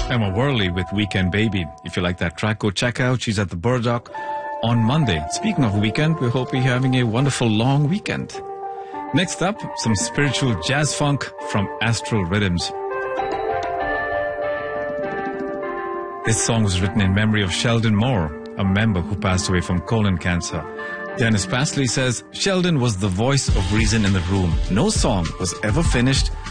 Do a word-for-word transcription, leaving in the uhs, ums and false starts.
Emma Worley with Weekend Baby. If you like that track, go check out. She's at the Burdock on Monday. Speaking of weekend, we hope you're having a wonderful long weekend. Next up, some spiritual jazz funk from Astral Rhythms. This song was written in memory of Sheldon Moore, a member who passed away from colon cancer. Dennis Pasley says, Sheldon was the voice of reason in the room. No song was ever finished